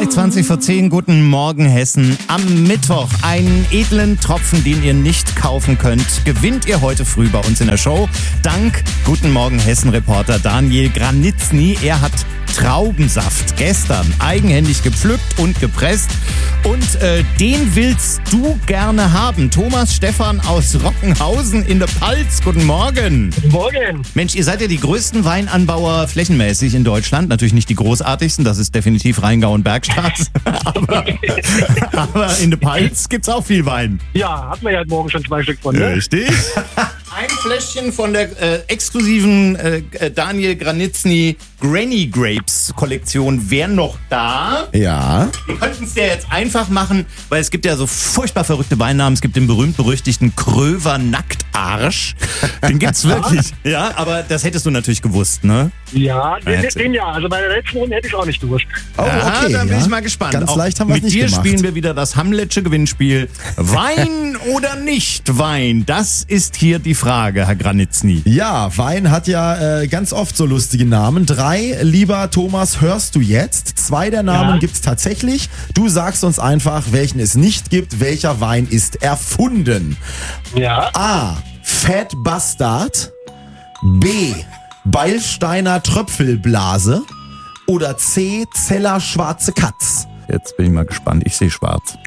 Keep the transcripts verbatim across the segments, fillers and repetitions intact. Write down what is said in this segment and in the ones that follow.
zwanzig, zwanzig vor zehn, guten Morgen Hessen. Am Mittwoch einen edlen Tropfen, den ihr nicht kaufen könnt, gewinnt ihr heute früh bei uns in der Show. Dank Guten Morgen Hessen-Reporter Daniel Granitzny. Er hat Traubensaft gestern eigenhändig gepflückt und gepresst. Und äh, den willst du gerne haben. Thomas Stephan aus Rockenhausen in der Pfalz. Guten Morgen. Guten Morgen. Mensch, ihr seid ja die größten Weinanbauer flächenmäßig in Deutschland. Natürlich nicht die großartigsten, das ist definitiv Rheingau und Bergstraße. aber, aber in der Pfalz gibt's auch viel Wein. Ja, hatten wir ja heute Morgen schon zwei Stück von. Ne? Richtig. Ein Fläschchen von der äh, exklusiven äh, Daniel Granitzny Granny Grapes Kollektion wäre noch da. Ja. Wir könnten es ja jetzt einfach machen, weil es gibt ja so furchtbar verrückte Weinnamen. Es gibt den berühmt-berüchtigten Kröver Nacktarsch. Den gibt's wirklich. Ja, aber das hättest du natürlich gewusst, ne? Ja, den, den ja. Also bei der letzten Runde hätte ich auch nicht gewusst. Oh, okay. Ja, da bin ja. ich mal gespannt. Ganz Auch leicht haben wir es mit nicht dir gemacht. spielen wir wieder das Hamletsche Gewinnspiel. Wein oder nicht Wein? Das ist hier die Frage, Herr Granitzny. Ja, Wein hat ja äh, ganz oft so lustige Namen. Drei, lieber Thomas, hörst du jetzt. Zwei der Namen Ja. gibt's tatsächlich. Du sagst uns einfach, welchen es nicht gibt. Welcher Wein ist erfunden? Ja. A. Fat Bastard. B. Beilsteiner Tröpfelblase. Oder C. Zeller Schwarze Katz. Jetzt bin ich mal gespannt. Ich sehe schwarz.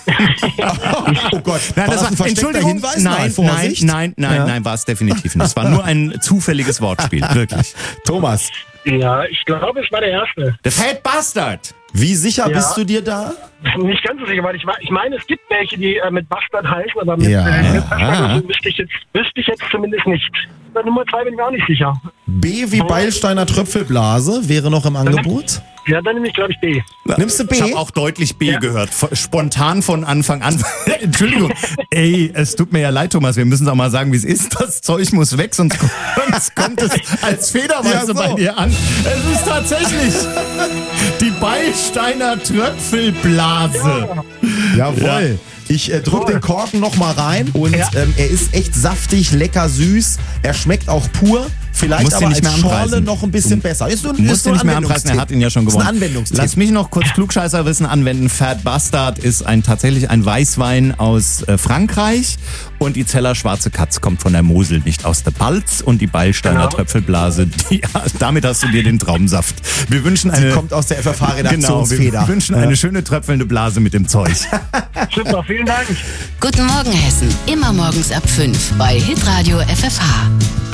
Oh Gott, Nein, war das das ein war, versteckter Entschuldigung, Hinweis? nein, nein, Vorsicht. nein, nein, Ja. nein, war es definitiv nicht. Es war nur ein zufälliges Wortspiel, wirklich. Thomas, Ja, ich glaube, es war der erste. The Fat Bastard. wie sicher Ja. bist du dir da? Nicht ganz so sicher, weil ich, ich meine, es gibt welche, die äh, mit Bastard heißen, aber mit, Ja. äh, mit Bastard also wüsste ich jetzt, wüsste ich jetzt zumindest nicht. Bei Nummer zwei bin ich mir auch nicht sicher. B wie Beilsteiner Tröpfelblase wäre noch im Angebot. Ja, dann nehme ich, glaube ich, B. Nimmst du B? Ich habe auch deutlich B Ja. gehört. F- Spontan von Anfang an. Entschuldigung. Ey, es tut mir ja leid, Thomas. Wir müssen es auch mal sagen, wie es ist. Das Zeug muss weg, sonst, sonst kommt es als Federweise Ja, so. bei dir an. Es ist tatsächlich die Beilsteiner Tröpfelblase. Jawohl. Ich äh, drück den Korken noch mal rein und Ja. ähm, er ist echt saftig, lecker, süß. Er schmeckt auch pur. Vielleicht Musst ihn aber nicht als mehr Schorle anpreisen. noch ein bisschen besser. Ist nur, Du musst ist nur ihn nicht ein mehr anpreisen, er hat ihn ja schon gewonnen. Ist ein Anwendungstipp. Lass mich noch kurz Klugscheißerwissen anwenden. Fat Bastard ist ein, tatsächlich ein Weißwein aus äh, Frankreich und die Zeller Schwarze Katz kommt von der Mosel, nicht aus der Palz, und die Beilsteiner Genau. Tröpfelblase, die, ja, damit hast du dir den Traubensaft. Wir wünschen Die eine, kommt aus der F F genau, H-Redaktionsfeder. wir wünschen eine schöne tröpfelnde Blase mit dem Zeug. Super, vielen Dank. Guten Morgen Hessen. Immer morgens ab fünf bei Hitradio F F H.